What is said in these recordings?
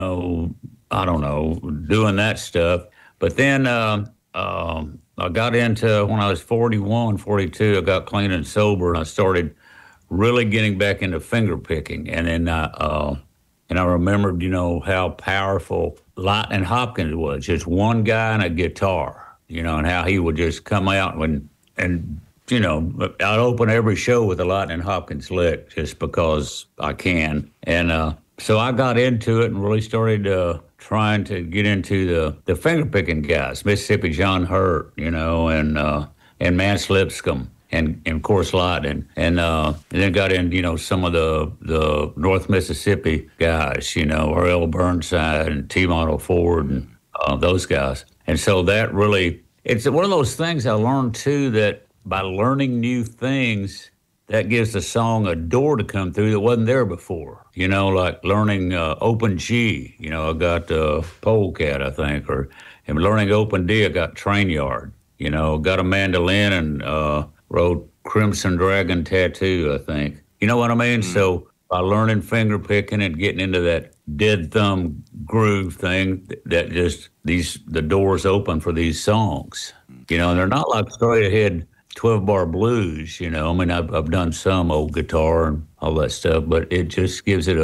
know, I don't know, doing that stuff. But then I got into when I was 41, 42. I got clean and sober, and I started really getting back into finger picking. And I remembered, how powerful Lightning Hopkins was. Just one guy and a guitar, and how he would just come out and I'd open every show with a Lightning Hopkins lick just because I can. And so I got into it and really started trying to get into the finger picking guys, Mississippi John Hurt, and Mance Lipscomb. And of course Lightning, and then got in, some of the North Mississippi guys, Earl Burnside and T. Model Ford and those guys. And so that really, it's one of those things I learned too, that by learning new things, that gives the song a door to come through that wasn't there before. Like learning open G. I got Polecat, I think, and learning open D, I got Train Yard. Got a mandolin and wrote Crimson Dragon Tattoo, I think. You know what I mean? So by learning finger picking and getting into that dead thumb groove thing, that just the doors open for these songs. And they're not like straight ahead 12-bar blues, I mean, I've done some old guitar and all that stuff, but it just gives it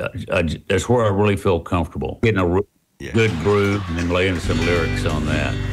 that's where I really feel comfortable. Getting a good groove and then laying some lyrics on that.